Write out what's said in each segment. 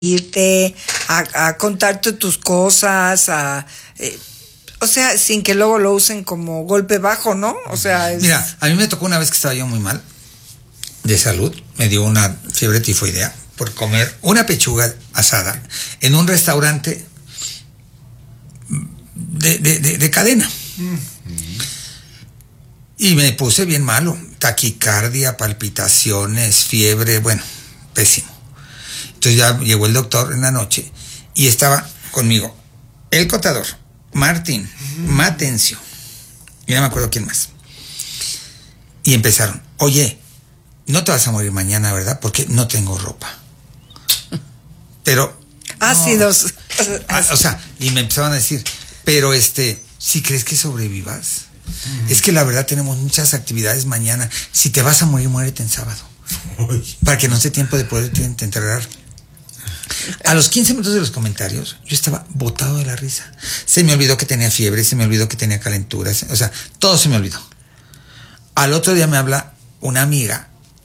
irte, a contarte tus cosas, o sea, sin que luego lo usen como golpe bajo, ¿no? O sea, Mira, a mí me tocó una vez que estaba yo muy mal de salud, me dio una fiebre tifoidea por comer una pechuga asada en un restaurante de cadena. Y me puse bien malo, taquicardia, palpitaciones, fiebre, bueno, pésimo. Entonces ya llegó el doctor en la noche y estaba conmigo el contador, Martín, Matencio, y no me acuerdo quién más. Y empezaron, oye, no te vas a morir mañana, ¿verdad? Porque no tengo ropa. Pero... ácidos. O sea, y me empezaban a decir, pero si crees que sobrevivas, es que la verdad tenemos muchas actividades mañana. Si te vas a morir, muérete en sábado. Para que no esté tiempo de poderte enterrar. A los 15 minutos de los comentarios, yo estaba botado de la risa. Se me olvidó que tenía fiebre, se me olvidó que tenía calenturas, o sea, todo se me olvidó. Al otro día me habla una amiga,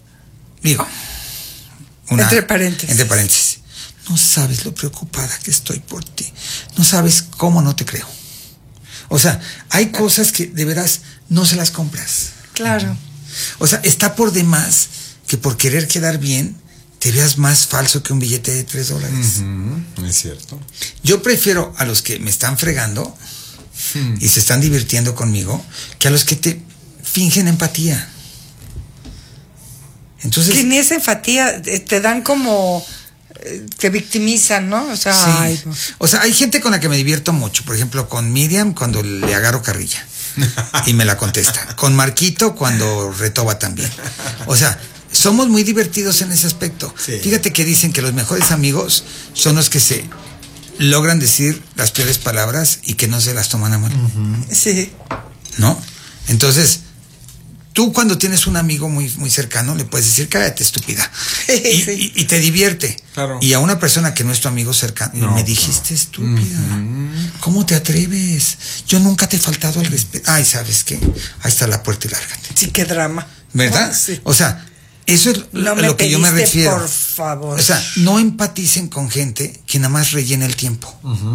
entre paréntesis. No sabes lo preocupada que estoy por ti. No sabes cómo no te creo. O sea, hay cosas que de veras no se las compras. Claro. O sea, está por demás que por querer quedar bien te veas más falso que un billete de $3. Es cierto. Yo prefiero a los que me están fregando y se están divirtiendo conmigo que a los que te fingen empatía. Entonces, que ni esa empatía te dan como... te victimizan, ¿no? O sea, sí. ay, no. O sea, hay gente con la que me divierto mucho. Por ejemplo, con Miriam cuando le agarro carrilla y me la contesta. Con Marquito cuando retoba también. O sea, somos muy divertidos en ese aspecto. Sí. Fíjate que dicen que los mejores amigos son los que se logran decir las peores palabras y que no se las toman a mal. Sí. ¿No? Entonces, tú cuando tienes un amigo muy, muy cercano le puedes decir, cállate, estúpida. Sí. Y te divierte. Claro. Y a una persona que no es tu amigo cercano, no, me dijiste estúpida. ¿Cómo te atreves? Yo nunca te he faltado al respeto. Ay, ¿sabes qué? Ahí está la puerta y lárgate. Sí, qué drama. ¿Verdad? Sí. O sea, eso es no a lo que yo me refiero. Por favor. O sea, no empaticen con gente que nada más rellena el tiempo.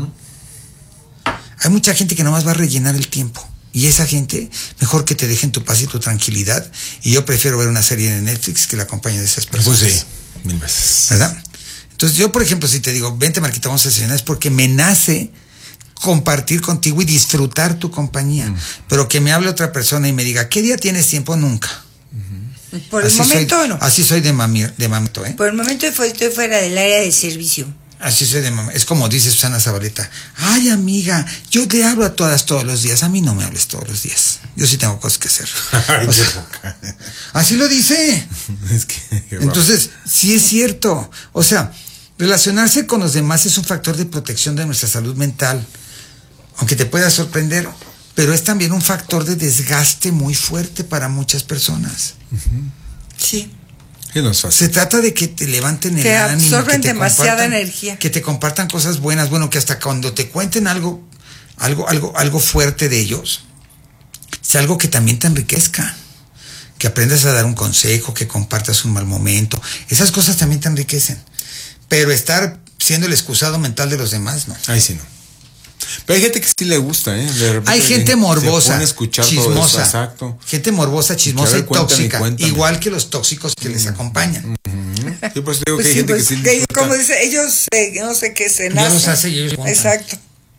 Hay mucha gente que nada más va a rellenar el tiempo. Y esa gente, mejor que te dejen tu paz y tu tranquilidad. Y yo prefiero ver una serie de Netflix que la compañía de esas personas. Pues sí, 1000 veces. ¿Verdad? Entonces yo, por ejemplo, si te digo, vente Marquita, vamos a desayunar, es porque me nace compartir contigo y disfrutar tu compañía. Pero que me hable otra persona y me diga, ¿qué día tienes tiempo? Nunca. Por el momento no. Así soy de mamito, ¿eh? Por el momento estoy fuera del área de servicio. Así soy de mamá. Es como dice Susana Zabaleta. Ay, amiga, yo te hablo a todas todos los días. A mí no me hables todos los días. Yo sí tengo cosas que hacer. O sea, así lo dice. Es que, entonces, sí es cierto. O sea, relacionarse con los demás es un factor de protección de nuestra salud mental. Aunque te pueda sorprender, pero es también un factor de desgaste muy fuerte para muchas personas. Sí. no es fácil. Se trata de que te levanten el ánimo, absorben demasiada energía. Que te compartan cosas buenas, bueno, que hasta cuando te cuenten algo fuerte de ellos, sea algo que también te enriquezca. Que aprendas a dar un consejo, que compartas un mal momento. Esas cosas también te enriquecen. Pero estar siendo el excusado mental de los demás, no. Ahí sí no. Pero hay gente que sí le gusta, ¿eh? De repente hay gente morbosa, chismosa. Todo eso, exacto. Gente morbosa, chismosa y tóxica. Cuéntame. Igual que los tóxicos que les acompañan. Sí, pues digo Pues que hay gente que sí le disfruta. como dice, ellos no sé qué se nacen. Dios los hace y ellos cuentan. Exacto.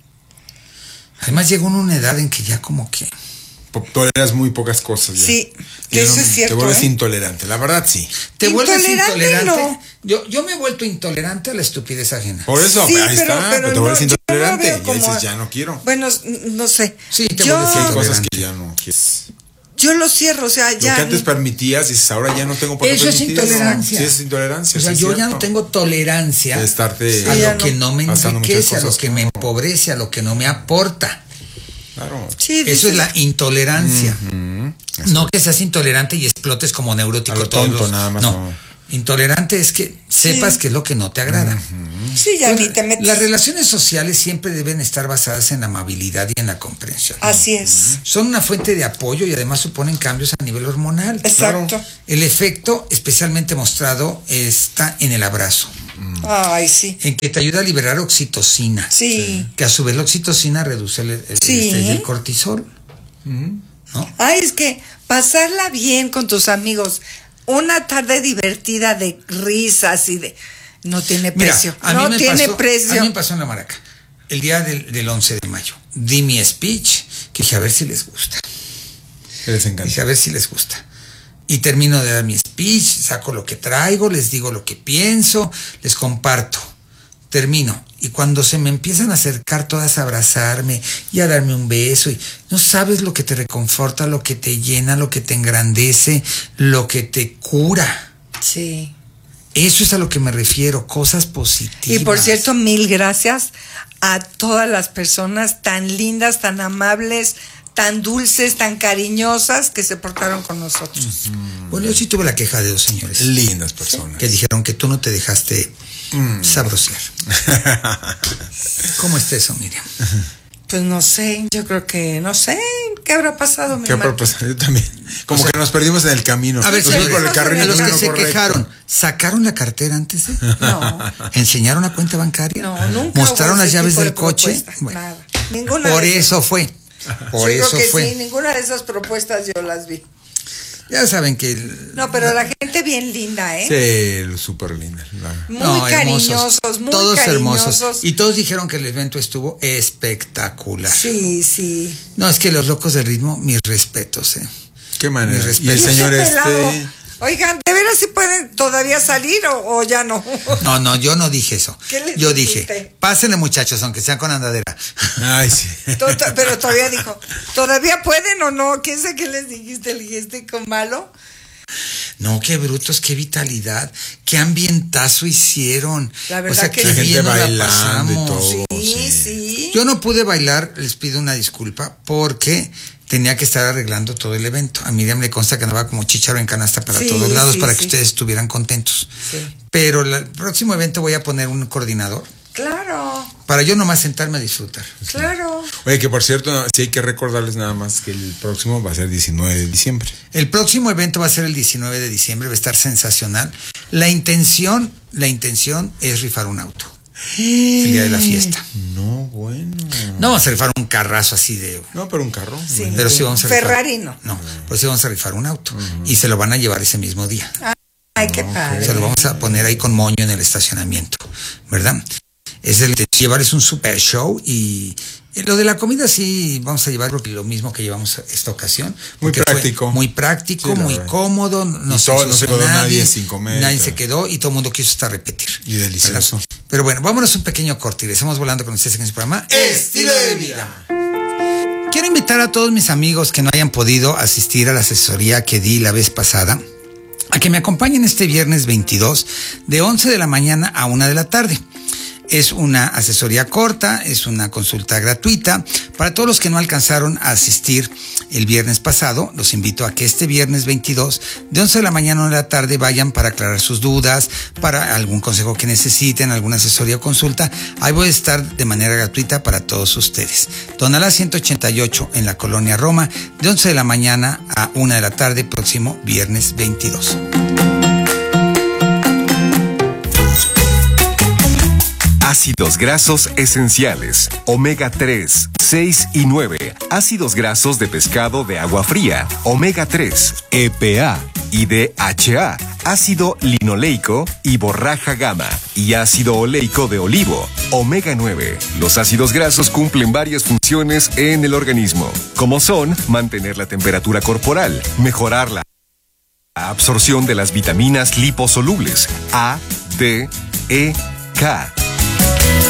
Además llega una edad en que ya como que... toleras muy pocas cosas ya. Sí, que eso es cierto. Te vuelves intolerante, la verdad sí. Te vuelves intolerante. No. Yo me he vuelto intolerante a la estupidez ajena. Por eso, sí, ahí está, pero te vuelves intolerante y como... dices, ya no quiero. Bueno, no sé. Sí, te yo... vuelves hay cosas que ya no quieres. Yo lo cierro, o sea, ya... Lo que antes permitías, dices, ahora ya no tengo por qué eso permitir. Es intolerancia. Sí, es intolerancia. O sea, sí, yo cierto. ya no tengo tolerancia de estarte a lo que no me enriquece, a lo cosas, que me empobrece, a lo que no me aporta. Claro. Sí, eso es la intolerancia. No que seas intolerante y explotes como neurótico. A lo tonto, nada más. No. Intolerante es que sepas que es lo que no te agrada. Sí, ya ni te metes. Las relaciones sociales siempre deben estar basadas en la amabilidad y en la comprensión. Así es. Son una fuente de apoyo y además suponen cambios a nivel hormonal. Exacto. El efecto especialmente mostrado está en el abrazo. Ay, sí. En que te ayuda a liberar oxitocina. Sí. Que a su vez la oxitocina reduce el cortisol. ¿No? Ay, es que pasarla bien con tus amigos, una tarde divertida de risas y de... No tiene precio. Mira, no tiene precio. A mí me pasó en la Maraca, el día del 11 de mayo. Di mi speech, que dije a ver si les gusta. Les encanta. Dije a ver si les gusta. Y termino de dar mi speech, saco lo que traigo, les digo lo que pienso, les comparto. Termino. Y cuando se me empiezan a acercar todas a abrazarme y a darme un beso, y no sabes lo que te reconforta, lo que te llena, lo que te engrandece, lo que te cura. Sí. Eso es a lo que me refiero, cosas positivas. Y por cierto, 1000 gracias a todas las personas tan lindas, tan amables, tan dulces, tan cariñosas que se portaron con nosotros. Bueno, yo sí tuve la queja de 2 señores. Lindas personas. Que dijeron que tú no te dejaste sabrosear. ¿Cómo está eso, Miriam? Pues no sé, yo creo que no sé qué habrá pasado. ¿Qué habrá pasado? Yo también. Como que nos perdimos en el camino. A ver, Nos fuimos por el carril a los que no se correcto. quejaron, ¿sacaron la cartera antes? No. ¿Enseñaron la cuenta bancaria? No, nunca. ¿Mostraron hubo las ese llaves tipo de del coche? propuesta, Bueno, nada. Ninguna por de eso fue. Por yo eso creo que fue. sí, ninguna de esas propuestas yo las vi. Ya saben que... No, pero la gente bien linda, ¿eh? Sí, súper linda. Muy cariñosos, muy todos cariñosos. hermosos. Y todos dijeron que el evento estuvo espectacular. Sí, sí. No, es que los locos del ritmo, mis respetos, Qué manera. Mis Y el respetos. señor Ese pelado. Oigan, ¿de veras sí pueden todavía salir o ya no? No, yo no dije eso. ¿Qué les Yo dijiste? dije, pásenle muchachos, aunque sean con andadera. Ay, sí. Pero todavía dijo, ¿todavía pueden o no? ¿Qué sé qué les dijiste? ¿Le dijiste con malo? No, qué brutos, qué vitalidad, qué ambientazo hicieron. La verdad o sea, que qué sí. Gente bien nos la bailando y pasamos. todo. Sí. Yo no pude bailar, les pido una disculpa, porque tenía que estar arreglando todo el evento. A Miriam le consta que andaba como chícharo en canasta para Sí, todos lados, sí, para sí. que ustedes estuvieran contentos. Sí. Pero el próximo evento voy a poner un coordinador, Claro, para yo nomás sentarme a disfrutar. claro. Oye, que por cierto, sí hay que recordarles nada más que el próximo va a ser 19 de diciembre. El próximo evento va a ser el 19 de diciembre, va a estar sensacional. La intención es rifar un auto. El día de la fiesta. No, bueno. No vamos a rifar un carrazo así de... No, pero un carro. Sí. Pero sí vamos a rifar. Ferrari no. No, pues sí vamos a rifar un auto. Y se lo van a llevar ese mismo día. Ay, qué padre. Se lo vamos a poner ahí con moño en el estacionamiento, ¿verdad? Es el de llevarles un super show. Y lo de la comida sí vamos a llevar lo mismo que llevamos esta ocasión. Muy porque fue práctico. muy práctico, Sí, muy verdad. cómodo. No se quedó nadie sin comer. Nadie se quedó y todo el mundo quiso hasta repetir. Y delicioso. ¿verdad? Pero bueno, vámonos un pequeño corte y regresamos volando con ustedes en su programa Estilo de vida. Quiero invitar a todos mis amigos que no hayan podido asistir a la asesoría que di la vez pasada a que me acompañen este viernes 22 de 11 de la mañana a 1 de la tarde. Es una asesoría corta, es una consulta gratuita. Para todos los que no alcanzaron a asistir el viernes pasado, los invito a que este viernes 22, de 11 de la mañana a 1 de la tarde, vayan para aclarar sus dudas, para algún consejo que necesiten, alguna asesoría o consulta. Ahí voy a estar de manera gratuita para todos ustedes. Tonalá 188 en la Colonia Roma, de 11 de la mañana a 1 de la tarde, próximo viernes 22. Ácidos grasos esenciales, omega 3, 6 y 9. Ácidos grasos de pescado de agua fría, omega 3, EPA y DHA. Ácido linoleico y borraja gamma. Y ácido oleico de olivo, omega 9. Los ácidos grasos cumplen varias funciones en el organismo, como son mantener la temperatura corporal, mejorar la absorción de las vitaminas liposolubles A, D, E, K